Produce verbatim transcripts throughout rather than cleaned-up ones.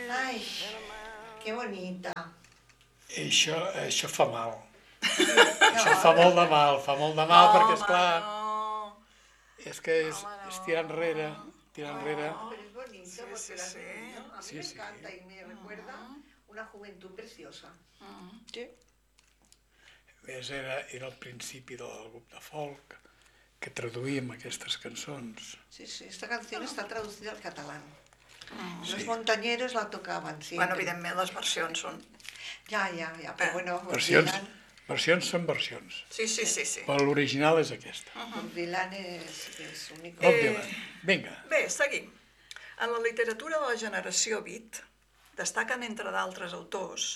Ai, que bonita. Això, això fa mal. Això fa molt de mal, fa molt de mal, perquè, esclar, és que és, és tirar enrere, tirar enrere. Pero es bonito porque las niñas, a mí Sí, me sí. encanta y me recuerda una juventud preciosa. Sí. A més, era, era el principi del grup de folk que traduïm aquestes cançons. Sí, sí, esta canción está traducida al catalán. Los Sí. montañeros la tocaban siempre. Bueno, evidentment, les versions són... Ya, ya, ya, pero bueno, Bob Versions, Dylan, versions són versions, Sí, sí, sí, sí. però l'original és aquesta. Bob Dylan es, es único. Bob Eh, Dylan. Vinga. Bé, seguim. En la literatura de la generació beat destaquen, entre d'altres autors,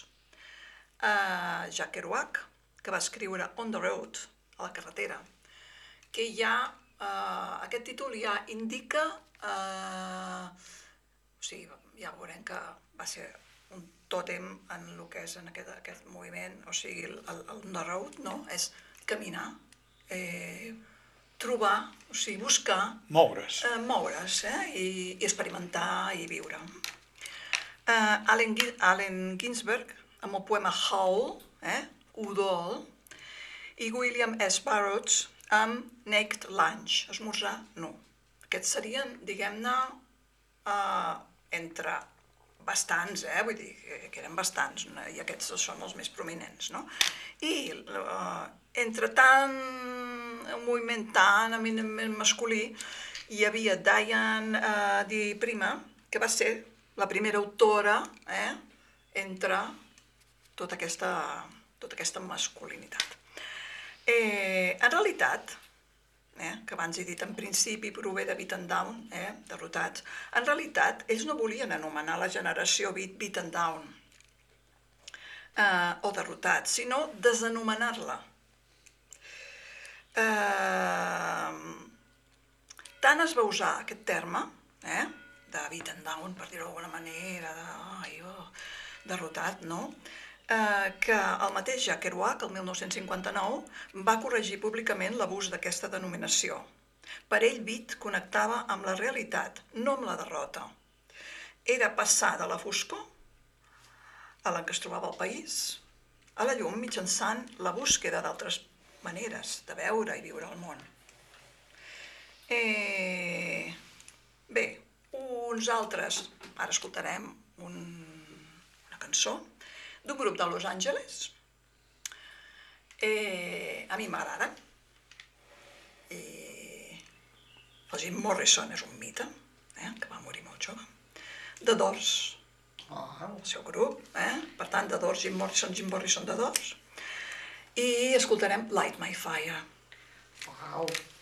eh, Jack Kerouac, que va escriure On the Road, a la carretera, que ja, eh, aquest títol ja indica, eh, o sigui, ja veurem que va ser un tòtem en el que és en aquest, aquest moviment, o sigui, el, el On the Road, no? És caminar, eh, trobar, o sigui, buscar, Moure's. eh, moure's, eh? I, i experimentar i viure. Eh, Allen, Gi- Allen Ginsberg, amb el poema Howl, eh? Udol, i William S. Burroughs amb Naked Lunch, esmorzar nu. Aquests serien, diguem-ne, eh, entre bastants, eh? Vull dir que, que eren bastants, no? I aquests són els més prominents, no? I eh, entre tant, un moviment tan eminentment masculí, hi havia Diane eh, Di Prima, que va ser la primera autora, eh? Entre tota aquesta, tota aquesta masculinitat. Eh, en realitat, eh, que abans he dit en principi prové de Beat and Down, eh, derrotats, en realitat ells no volien anomenar la generació Beat, Beat and Down eh, o derrotats, sinó desanomenar-la. Eh, tant es va usar aquest terme, eh, de Beat and Down, per dir-ho d'alguna manera, de, ai, oh, derrotat, no?, Eh, que el mateix Jack Kerouac, el mil nou-cents cinquanta-nou, va corregir públicament l'abús d'aquesta denominació. Per ell, beat connectava amb la realitat, no amb la derrota. Era passar de la foscor a la que es trobava el país a la llum mitjançant la búsqueda d'altres maneres de veure i viure el món. Eh... Bé, uns altres, ara escoltarem un... una cançó d'un grup de Los Angeles. Eh, a mi m'agraden. Eh, el Jim Morrison és un mite, eh, que va morir molt jove. The Doors, el seu grup, eh? Per tant, The Doors, Jim Morrison, Jim Morrison, The Doors. I escoltarem Light My Fire. Wow.